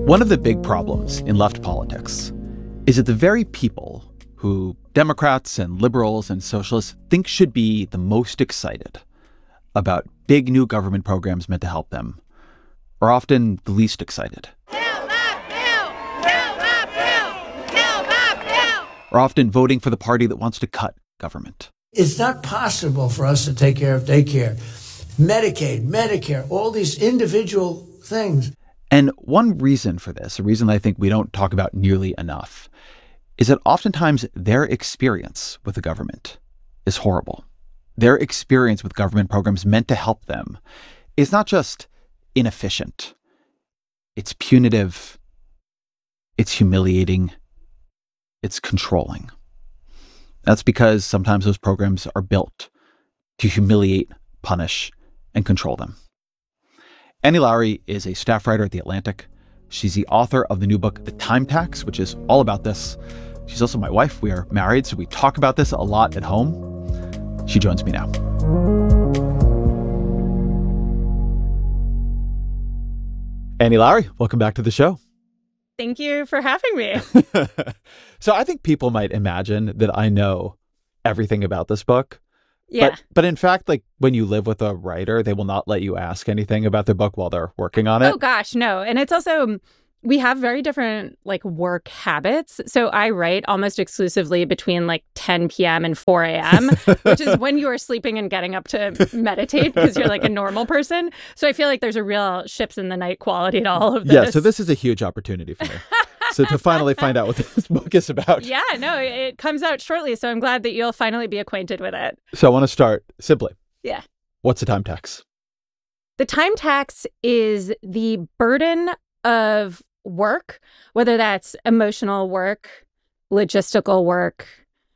One of the big problems in left politics is that the very people who Democrats and liberals and socialists think should be the most excited about big new government programs meant to help them are often the least excited. Are often voting for the party that wants to cut government. It's not possible for us to take care of daycare, Medicaid, Medicare, all these individual things. And one reason for this, a reason I think we don't talk about nearly enough, is that oftentimes their experience with the government is horrible. Their experience with government programs meant to help them is not just inefficient, it's punitive, it's humiliating, it's controlling. That's because sometimes those programs are built to humiliate, punish, and control them. Annie Lowrey is a staff writer at The Atlantic. She's the author of the new book, The Time Tax, which is all about this. She's also my wife. We are married, so we talk about this a lot at home. She joins me now. Annie Lowrey, welcome back to the show. Thank you for having me. So I think people might imagine that I know everything about this book. Yeah. But in fact, like when you live with a writer, they will not let you ask anything about their book while they're working on it. Oh, gosh, no. And it's also, we have very different work habits. So I write almost exclusively between 10 p.m. and 4 a.m., which is when you are sleeping and getting up to meditate because you're a normal person. So I feel like there's a real ships in the night quality to all of this. Yeah, so this is a huge opportunity for me. So to finally find out what this book is about. Yeah, no, it comes out shortly. So I'm glad that you'll finally be acquainted with it. So I want to start simply. Yeah. What's the time tax? The time tax is the burden of work, whether that's emotional work, logistical work,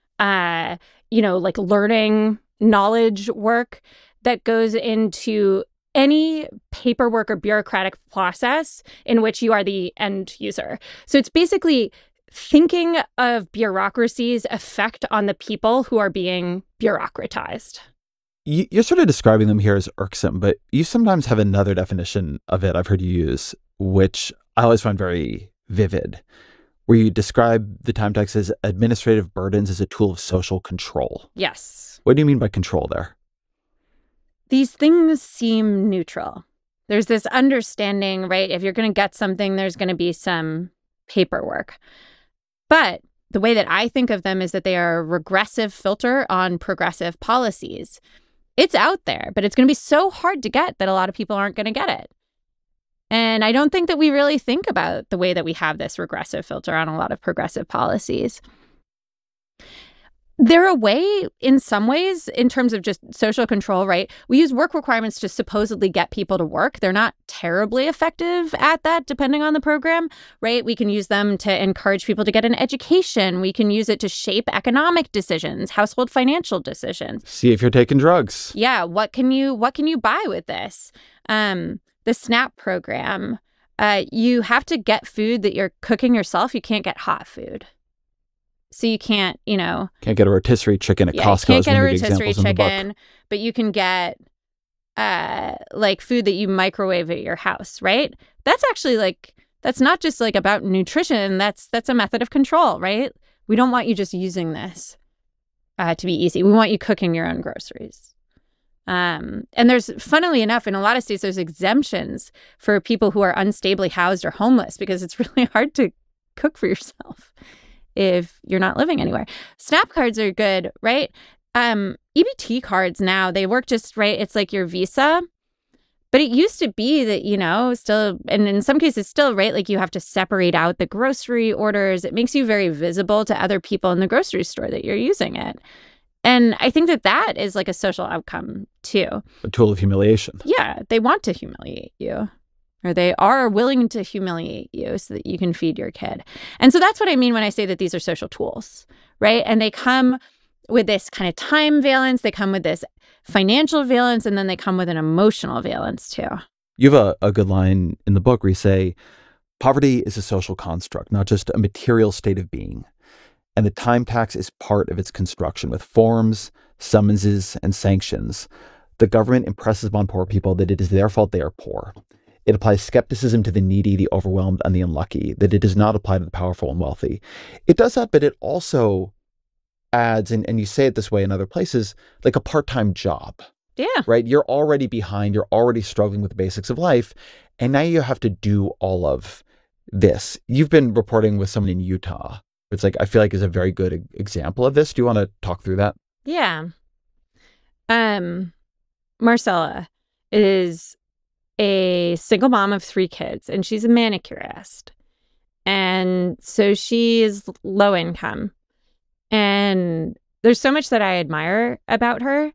learning, knowledge work that goes into any paperwork or bureaucratic process in which you are the end user. So it's basically thinking of bureaucracy's effect on the people who are being bureaucratized. You're sort of describing them here as irksome, but you sometimes have another definition of it I've heard you use, which I always find very vivid, where you describe the time tax as administrative burdens as a tool of social control. Yes. What do you mean by control there? These things seem neutral. There's this understanding, right? If you're going to get something, there's going to be some paperwork. But the way that I think of them is that they are a regressive filter on progressive policies. It's out there, but it's going to be so hard to get that a lot of people aren't going to get it. And I don't think that we really think about the way that we have this regressive filter on a lot of progressive policies. They're a way, in some ways, in terms of just social control, right? We use work requirements to supposedly get people to work. They're not terribly effective at that, depending on the program, right? We can use them to encourage people to get an education. We can use it to shape economic decisions, household financial decisions. See if you're taking drugs. Yeah, what can you buy with this? The SNAP program, you have to get food that you're cooking yourself. You can't get hot food. So you can't, Can't get a rotisserie chicken at Costco. Can't get a rotisserie chicken, but you can get food that you microwave at your house, right? That's actually that's not just about nutrition. That's a method of control, right? We don't want you just using this to be easy. We want you cooking your own groceries. And there's, funnily enough, in a lot of states, there's exemptions for people who are unstably housed or homeless because it's really hard to cook for yourself if you're not living anywhere. SNAP cards are good, right? EBT cards now, they work just right. It's like your Visa. But it used to be that, still, and in some cases still, right? You have to separate out the grocery orders. It makes you very visible to other people in the grocery store that you're using it. And I think that is a social outcome, too. A tool of humiliation. Yeah, they want to humiliate you. Or they are willing to humiliate you so that you can feed your kid. And so that's what I mean when I say that these are social tools, right? And they come with this kind of time valence. They come with this financial valence, and then they come with an emotional valence, too. You have a good line in the book where you say, poverty is a social construct, not just a material state of being. And the time tax is part of its construction with forms, summonses, and sanctions. The government impresses upon poor people that it is their fault they are poor. It applies skepticism to the needy, the overwhelmed, and the unlucky, that it does not apply to the powerful and wealthy. It does that, but it also adds, and you say it this way in other places, like a part-time job. Yeah. Right? You're already behind. You're already struggling with the basics of life. And now you have to do all of this. You've been reporting with someone in Utah. It's like, I feel like is a very good example of this. Do you want to talk through that? Yeah. Marcella is a single mom of 3 kids, and she's a manicurist. And so she is low income. And there's so much that I admire about her.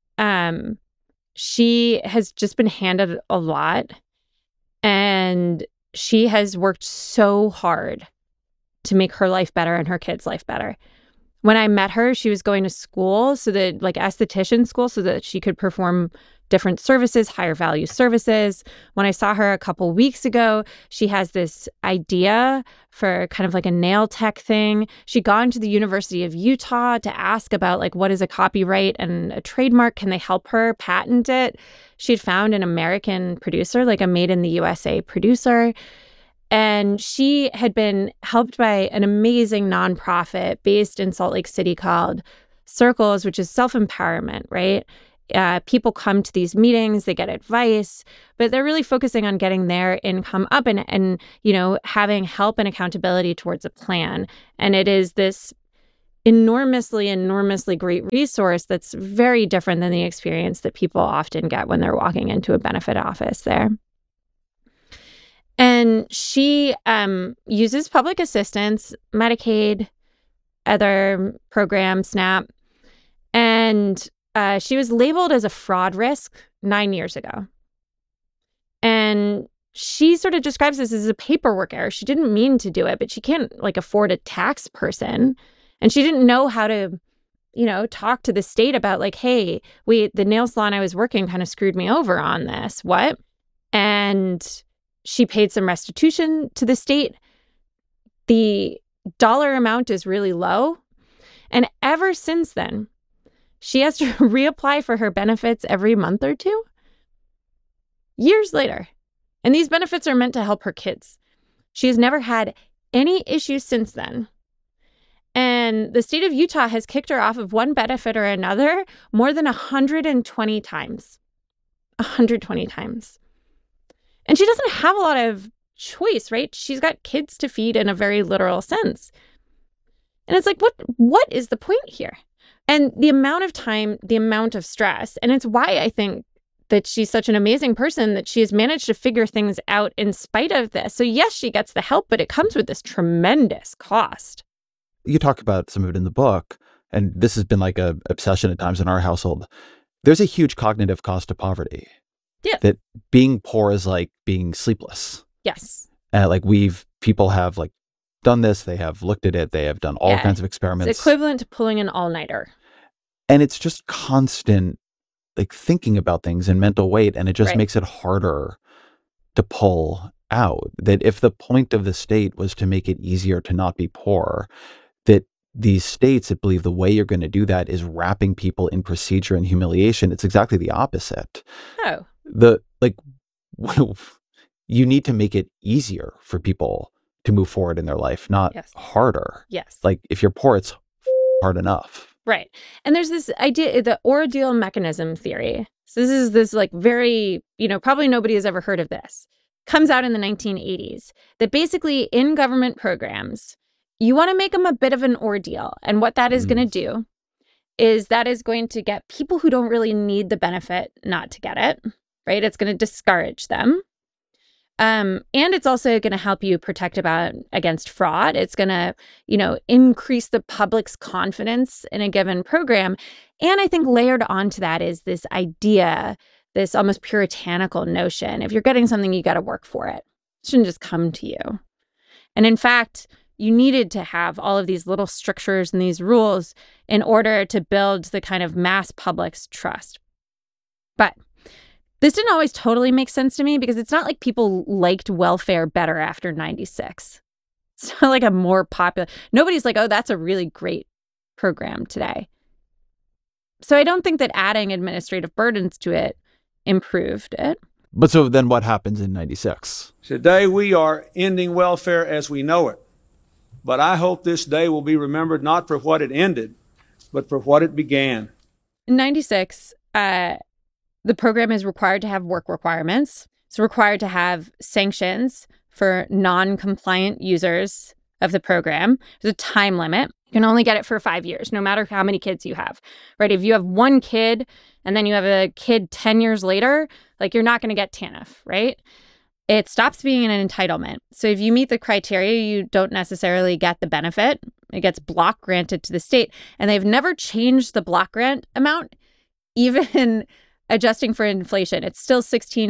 She has just been handed a lot, and she has worked so hard to make her life better and her kids' life better. When I met her, she was going to school, so that like esthetician school, so that she could perform different services, higher value services. When I saw her a couple weeks ago, she has this idea for kind of like a nail tech thing. She'd gone to the University of Utah to ask about like, what is a copyright and a trademark? Can they help her patent it? She'd found an American producer, like a made in the USA producer. And she had been helped by an amazing nonprofit based in Salt Lake City called Circles, which is self-empowerment, right? People come to these meetings, they get advice, but they're really focusing on getting their income up and you know, having help and accountability towards a plan. And it is this enormously great resource that's very different than the experience that people often get when they're walking into a benefit office there. And she uses public assistance, Medicaid, other programs, SNAP, and she was labeled as a fraud risk 9 years ago. And she sort of describes this as a paperwork error. She didn't mean to do it, but she can't like afford a tax person. And she didn't know how to, you know, talk to the state about like, hey, the nail salon I was working kind of screwed me over on this. What? And she paid some restitution to the state. The dollar amount is really low. And ever since then, she has to reapply for her benefits every month or two. Years later. And these benefits are meant to help her kids. She has never had any issues since then. And the state of Utah has kicked her off of one benefit or another more than 120 times. 120 times. And she doesn't have a lot of choice, right? She's got kids to feed in a very literal sense. And it's like, what is the point here? And the amount of time, the amount of stress, and it's why I think that she's such an amazing person that she has managed to figure things out in spite of this. So yes, she gets the help, but it comes with this tremendous cost. You talk about some of it in the book, and this has been like an obsession at times in our household. There's a huge cognitive cost to poverty. Yeah. That being poor is like being sleepless. Yes. Like people have like done this, they have looked at it, they have done all kinds of experiments. It's equivalent to pulling an all-nighter. And it's just constant like thinking about things and mental weight, and it just makes it harder to pull out. That if the point of the state was to make it easier to not be poor, that these states that believe the way you're going to do that is wrapping people in procedure and humiliation, it's exactly the opposite. Oh. You need to make it easier for people to move forward in their life, not harder. Yes. Like if you're poor, it's hard enough. Right. And there's this idea, the ordeal mechanism theory. So this is this like very, probably nobody has ever heard of this. Comes out in the 1980s. That basically in government programs, you want to make them a bit of an ordeal. And what that is going to do is that is going to get people who don't really need the benefit not to get it, right? It's going to discourage them. And it's also going to help you protect against fraud. It's going to, increase the public's confidence in a given program. And I think layered onto that is this idea, this almost puritanical notion. If you're getting something, you got to work for it. It shouldn't just come to you. And in fact, you needed to have all of these little strictures and these rules in order to build the kind of mass public's trust. But this didn't always totally make sense to me because it's not like people liked welfare better after 96. It's not like a more popular. Nobody's like, oh, that's a really great program today. So I don't think that adding administrative burdens to it improved it. But so then what happens in 96? Today we are ending welfare as we know it. But I hope this day will be remembered not for what it ended, but for what it began. In 96, the program is required to have work requirements. It's required to have sanctions for non-compliant users of the program. There's a time limit. You can only get it for 5 years, no matter how many kids you have, right? If you have one kid and then you have a kid 10 years later, like you're not going to get TANF, right? It stops being an entitlement. So if you meet the criteria, you don't necessarily get the benefit. It gets block granted to the state. And they've never changed the block grant amount, even adjusting for inflation. It's still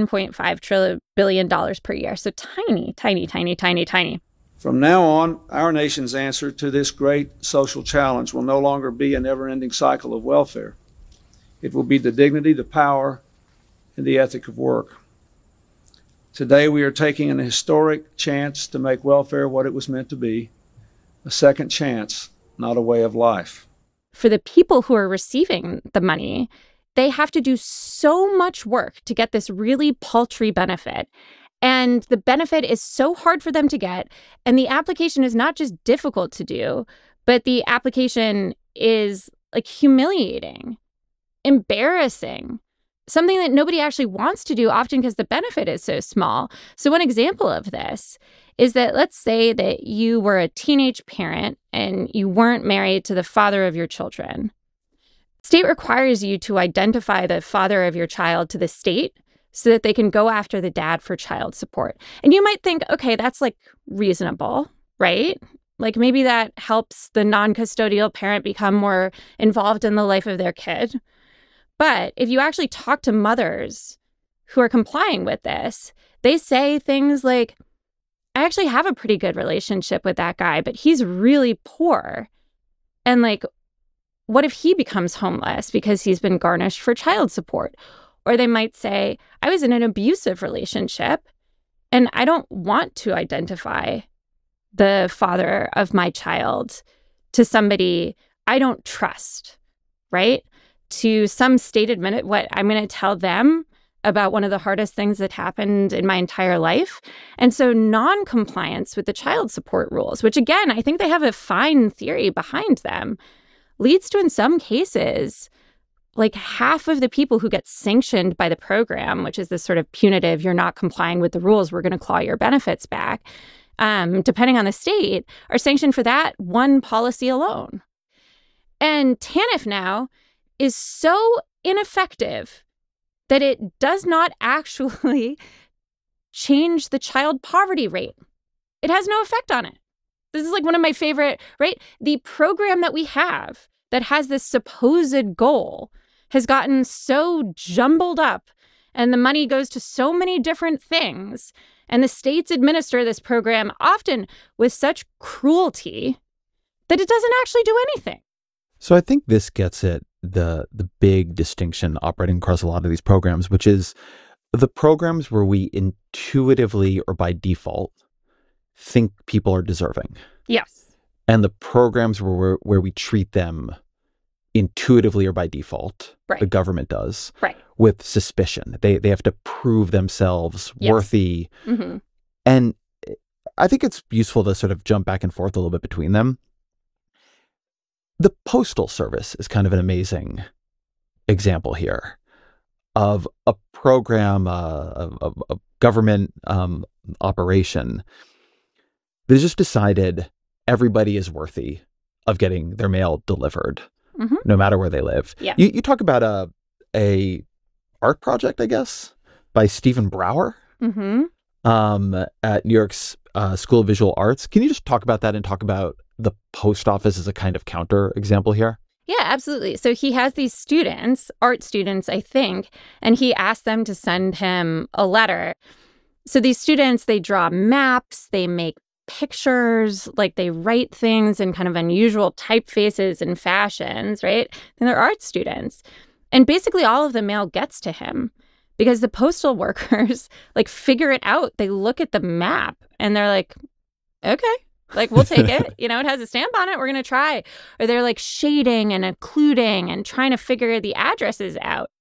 $16.5 billion per year. So tiny, tiny, tiny, tiny, tiny. From now on, our nation's answer to this great social challenge will no longer be a never-ending cycle of welfare. It will be the dignity, the power, and the ethic of work. Today, we are taking an historic chance to make welfare what it was meant to be, a second chance, not a way of life. For the people who are receiving the money, they have to do so much work to get this really paltry benefit. And the benefit is so hard for them to get. And the application is not just difficult to do, but the application is like humiliating, embarrassing, something that nobody actually wants to do, often because the benefit is so small. So one example of this is that let's say that you were a teenage parent and you weren't married to the father of your children. State requires you to identify the father of your child to the state so that they can go after the dad for child support. And you might think, okay, that's like reasonable, right? Like maybe that helps the non-custodial parent become more involved in the life of their kid. But if you actually talk to mothers who are complying with this, they say things like, I actually have a pretty good relationship with that guy, but he's really poor. And like, what if he becomes homeless because he's been garnished for child support? Or they might say, I was in an abusive relationship and I don't want to identify the father of my child to somebody I don't trust, right? To some state admin, what I'm going to tell them about one of the hardest things that happened in my entire life. And so non-compliance with the child support rules, which again, I think they have a fine theory behind them, leads to, in some cases, like half of the people who get sanctioned by the program, which is this sort of punitive, you're not complying with the rules, we're going to claw your benefits back, depending on the state, are sanctioned for that one policy alone. And TANF now is so ineffective that it does not actually change the child poverty rate. It has no effect on it. This is like one of my favorite, right? The program that we have that has this supposed goal has gotten so jumbled up and the money goes to so many different things. And the states administer this program often with such cruelty that it doesn't actually do anything. So I think this gets at the big distinction operating across a lot of these programs, which is the programs where we intuitively or by default think people are deserving. Yes. And the programs where we treat them intuitively or by default, right. The government does, right. With suspicion. They have to prove themselves yes. worthy. Mm-hmm. And I think it's useful to sort of jump back and forth a little bit between them. The Postal Service is kind of an amazing example here of a program, a government operation that just decided everybody is worthy of getting their mail delivered, mm-hmm. no matter where they live. Yeah. You talk about a art project, I guess, by Stephen Brower mm-hmm. At New York's School of Visual Arts. Can you just talk about that and talk about the post office as a kind of counter example here? Yeah, absolutely. So he has these students, art students, I think, and he asked them to send him a letter. So these students, they draw maps, they make pictures, like they write things in kind of unusual typefaces and fashions, right? And they're art students. And basically all of the mail gets to him because the postal workers like figure it out. They look at the map and they're like, okay. Like, we'll take it. You know, it has a stamp on it. We're going to try. Or they're like shading and occluding and trying to figure the addresses out.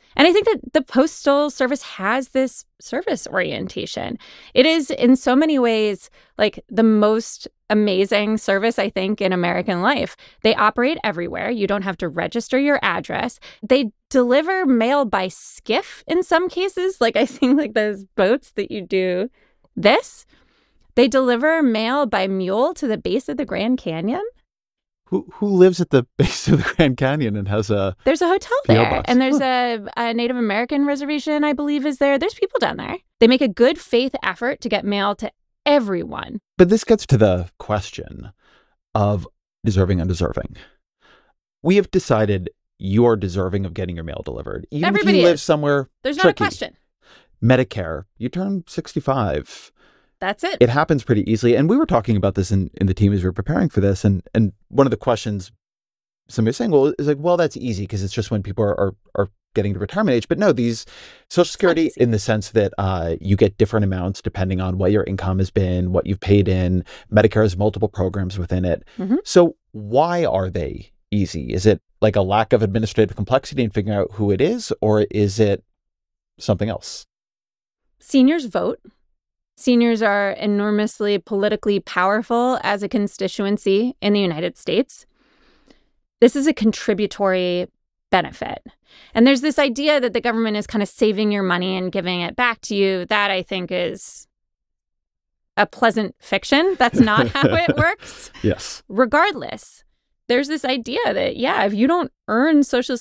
And I think that the Postal Service has this service orientation. It is, in so many ways, like the most amazing service, I think, in American life. They operate everywhere. You don't have to register your address. They deliver mail by skiff in some cases. Like, I think like those boats that you do this. They deliver mail by mule to the base of the Grand Canyon. Who lives at the base of the Grand Canyon and has a There's a hotel PO there, box? and there's a Native American reservation, I believe, is there. There's people down there. They make a good faith effort to get mail to everyone. But this gets to the question of deserving, undeserving. We have decided you are deserving of getting your mail delivered. Even Everybody if you live is. somewhere There's not tricky. a question. Medicare, you turn 65. That's it. It happens pretty easily. And we were talking about this in the team as we were preparing for this. And one of the questions somebody was saying, well, is like, well, that's easy because it's just when people are getting to retirement age. But no, these Social Security, in the sense that you get different amounts depending on what your income has been, what you've paid in. Medicare has multiple programs within it. Mm-hmm. So why are they easy? Is it like a lack of administrative complexity in figuring out who it is, or is it something else? Seniors vote. Seniors are enormously politically powerful as a constituency in the United States. This is a contributory benefit. And there's this idea that the government is kind of saving your money and giving it back to you. That, I think, is a pleasant fiction. That's not how it works. Yes. Regardless, there's this idea that, yeah, if you don't earn Social